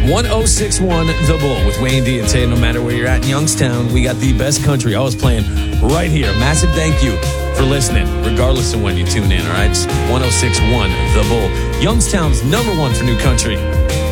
1061 The Bull with Wayne D and Tay. No matter where you're at in Youngstown, we got the best country always playing right here. Massive thank you for listening, regardless of when you tune in, all right? It's 1061 The Bull. Youngstown's number one for new country.